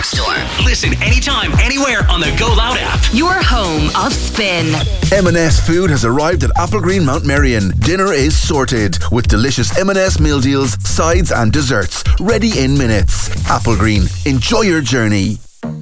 Store. Listen anytime, anywhere on the Go Loud app. Your home of Spin. M&S Food has arrived at Applegreen Mount Marion. Dinner is sorted with delicious M&S meal deals, sides and desserts ready in minutes. Applegreen, enjoy your journey.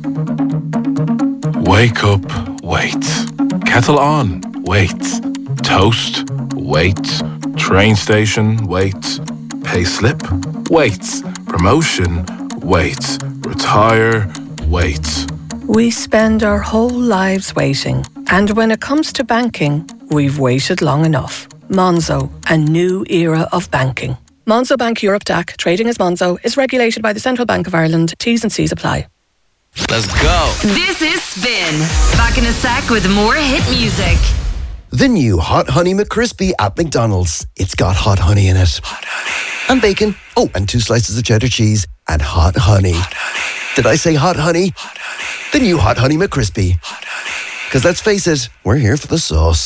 Wake up, wait. Kettle on, wait. Toast, wait. Train station, wait. Pay slip, wait. Promotion, wait. Retire, wait. We spend our whole lives waiting. And when it comes to banking, we've waited long enough. Monzo, a new era of banking. Monzo Bank Europe DAC, trading as Monzo, is regulated by the Central Bank of Ireland. T's and C's apply. Let's go. This is Spin. Back in a sec with more hit music. The new Hot Honey McCrispy at McDonald's. It's got hot honey in it. Hot honey. And bacon. Oh, and 2 slices of cheddar cheese. And hot honey. Hot honey. Did I say hot honey? Hot honey. The new Hot Honey McCrispy. Hot honey. Because let's face it, we're here for the sauce.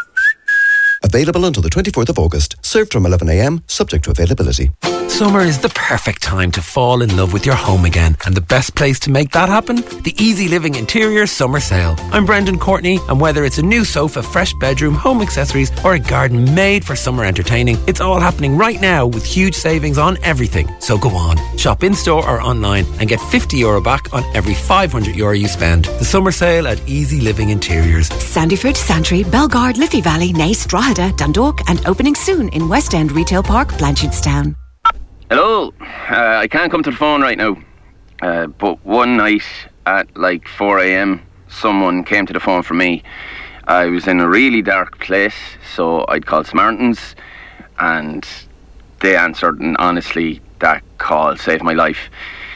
Available until the 24th of August. Served from 11 a.m, subject to availability. Summer is the perfect time to fall in love with your home again. And the best place to make that happen? The Easy Living Interior Summer Sale. I'm Brendan Courtney, and whether it's a new sofa, fresh bedroom, home accessories, or a garden made for summer entertaining, it's all happening right now with huge savings on everything. So go on, shop in-store or online and get €50 back on every €500 you spend. The summer sale at Easy Living Interiors. Sandyford, Santry, Belgard, Liffey Valley, Naas, Drogheda, Dundalk, and opening soon in West End Retail Park, Blanchardstown. Hello, I can't come to the phone right now, but one night at like 4 a.m, someone came to the phone for me. I was in a really dark place, so I'd called Samaritans, and they answered, and honestly, that call saved my life.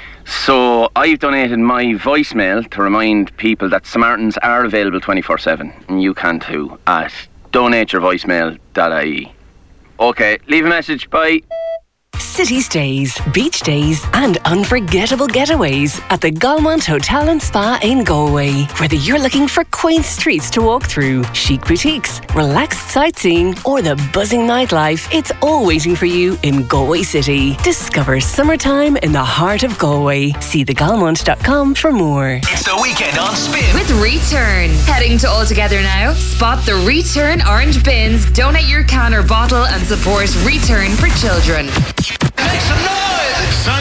So I've donated my voicemail to remind people that Samaritans are available 24/7, and you can too, at donateyourvoicemail.ie. Okay, leave a message, bye. City stays, beach days, and unforgettable getaways at the Galmont Hotel and Spa in Galway. Whether you're looking for quaint streets to walk through, chic boutiques, relaxed sightseeing, or the buzzing nightlife, it's all waiting for you in Galway City. Discover summertime in the heart of Galway. See thegalmont.com for more. It's the weekend on Spin. With Return. Heading to All Together Now? Spot the Return orange bins, donate your can or bottle, and support Return for Children.